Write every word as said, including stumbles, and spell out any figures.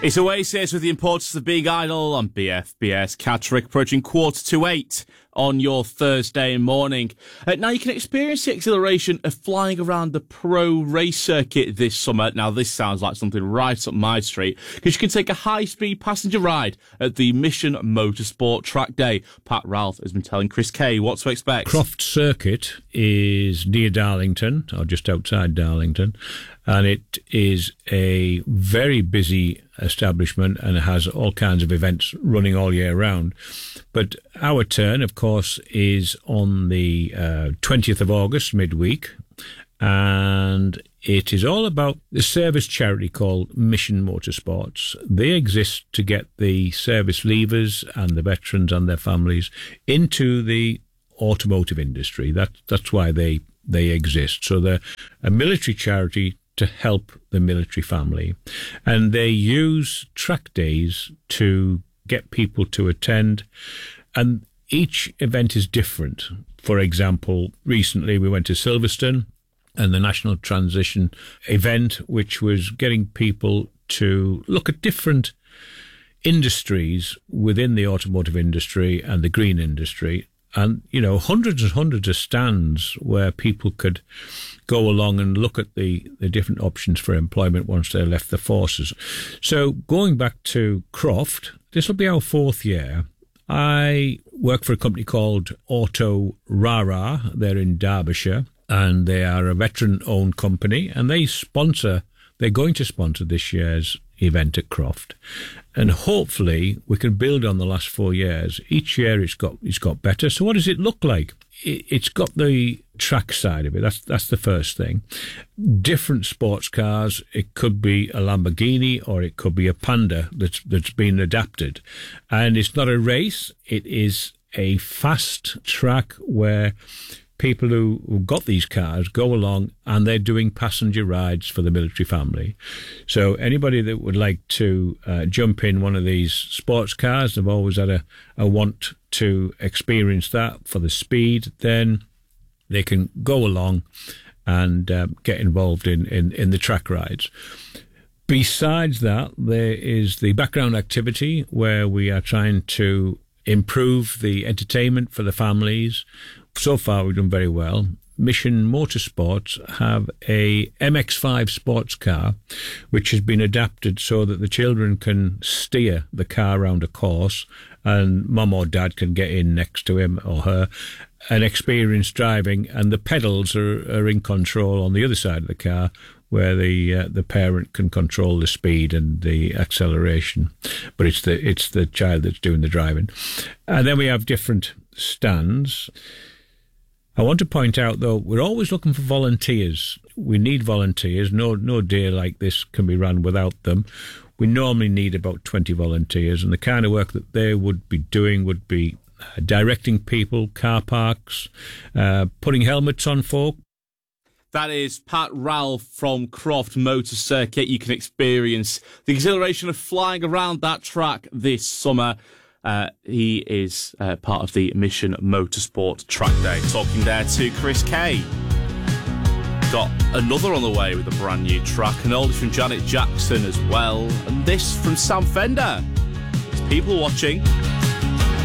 It's Oasis with The Importance of Being Idle on B F B S. Catterick approaching quarter to eight on your Thursday morning. Uh, now, you can experience the exhilaration of flying around the pro race circuit this summer. Now, this sounds like something right up my street, because you can take a high-speed passenger ride at the Mission Motorsport Track Day. Pat Ralph has been telling Chris Kay what to expect. Croft Circuit is near Darlington, or just outside Darlington, and it is a very busy establishment and it has all kinds of events running all year round. But our turn, of course, is on the uh, twentieth of August, midweek, and it is all about the service charity called Mission Motorsports. They exist to get the service leavers and the veterans and their families into the automotive industry. That, that's why they, they exist. So they're a military charity to help the military family. And they use track days to get people to attend. And each event is different. For example, recently we went to Silverstone and the National Transition event, which was getting people to look at different industries within the automotive industry and the green industry. And, you know, hundreds and hundreds of stands where people could go along and look at the, the different options for employment once they left the forces. So going back to Croft, this will be our fourth year. I work for a company called Auto Rara. They're in Derbyshire, and they are a veteran-owned company, and they sponsor, they're going to sponsor this year's event at Croft. And hopefully we can build on the last four years. Each year it's got it's got better. So what does it look like? It's got the track side of it. That's that's the first thing. Different sports cars. It could be a Lamborghini or it could be a Panda that's that's been adapted. And it's not a race. It is a fast track where people who, who got these cars go along and they're doing passenger rides for the military family. So anybody that would like to uh, jump in one of these sports cars, they've always had a, a want to experience that for the speed, then they can go along and um, get involved in, in, in the track rides. Besides that, there is the background activity where we are trying to improve the entertainment for the families. So far, we've done very well. Mission Motorsports have a M X five sports car, which has been adapted so that the children can steer the car around a course and mum or dad can get in next to him or her and experience driving, and the pedals are, are in control on the other side of the car, where the uh, the parent can control the speed and the acceleration, but it's the it's the child that's doing the driving. And then we have different stands. I want to point out, though, we're always looking for volunteers. We need volunteers. No, no day like this can be run without them. We normally need about twenty volunteers, and the kind of work that they would be doing would be uh, directing people, car parks, uh, putting helmets on folk. That is Pat Ralph from Croft Motor Circuit. You can experience the exhilaration of flying around that track this summer. Uh, he is uh, part of the Mission Motorsport Track Day. Talking there to Chris Kay. Got another on the way with a brand new track, and oldie from Janet Jackson as well. And this from Sam Fender. It's People Watching.